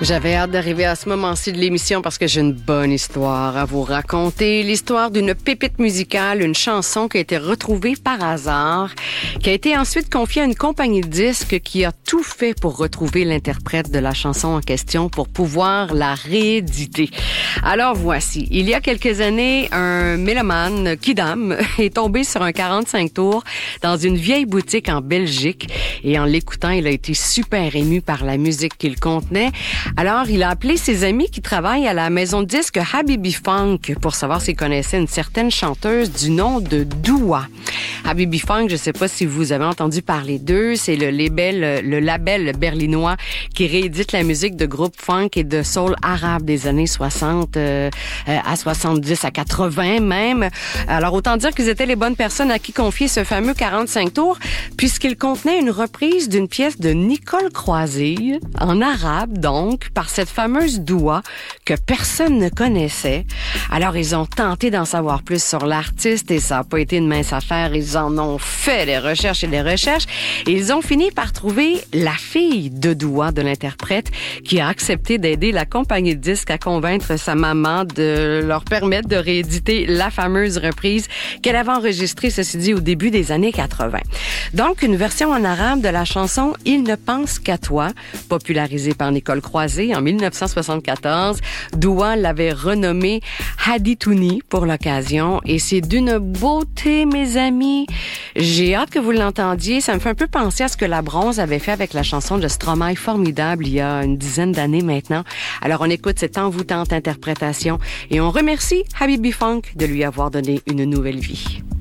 J'avais hâte d'arriver à ce moment-ci de l'émission parce que j'ai une bonne histoire à vous raconter. L'histoire d'une pépite musicale, une chanson qui a été retrouvée par hasard, qui a été ensuite confiée à une compagnie de disques qui a tout fait pour retrouver l'interprète de la chanson en question pour pouvoir la rééditer. Alors voici, il y a quelques années, un mélomane, Kidam, est tombé sur un 45 tours dans une vieille boutique en Belgique et en l'écoutant, il a été super ému par la musique qu'il contenait. Alors, il a appelé ses amis qui travaillent à la maison de disques Habibi Funk pour savoir s'ils connaissaient une certaine chanteuse du nom de Doua. Habibi Funk, je ne sais pas si vous avez entendu parler d'eux, c'est le label berlinois qui réédite la musique de groupes funk et de soul arabe des années 60 à 70 à 80 même. Alors, autant dire qu'ils étaient les bonnes personnes à qui confier ce fameux 45 tours puisqu'il contenait une reprise d'une pièce de Nicole Croisille en arabe, donc, par cette fameuse Doua que personne ne connaissait. Alors, ils ont tenté d'en savoir plus sur l'artiste et ça n'a pas été une mince affaire. Ils en ont fait des recherches et des recherches et ils ont fini par trouver la fille de Doua, de l'interprète, qui a accepté d'aider la compagnie de disques à convaincre sa maman de leur permettre de rééditer la fameuse reprise qu'elle avait enregistrée, ceci dit, au début des années 80. Donc, une version en arabe de la chanson « Il ne pense qu'à toi », popularisée par Nicole Croisille en 1974. Doua l'avait renommée Haditouni pour l'occasion et c'est d'une beauté, mes amis. J'ai hâte que vous l'entendiez. Ça me fait un peu penser à ce que la Bronze avait fait avec la chanson de Stromae Formidable il y a une dizaine d'années maintenant. Alors on écoute cette envoûtante interprétation et on remercie Habibi Funk de lui avoir donné une nouvelle vie.